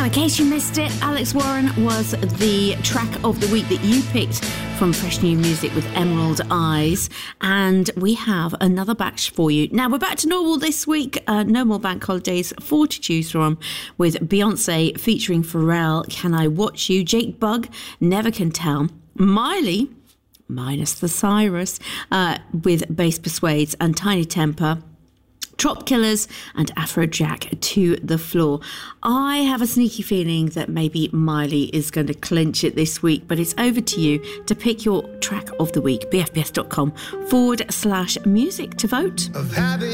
In case you missed it, Alex Warren was the track of the week that you picked from Fresh New Music with Emerald Eyes, and we have another batch for you. Now, we're back to normal this week. No more bank holidays, 4 to choose from, with Beyonce featuring Pharrell, Can I Watch You, Jake Bugg, Never Can Tell, Miley, minus the Cyrus, with Bass Persuades, and Tiny Temper, Trop Killers and Afrojack, To the Floor. I have a sneaky feeling that maybe Miley is going to clinch it this week, but it's over to you to pick your track of the week. bfbs.com/music to vote.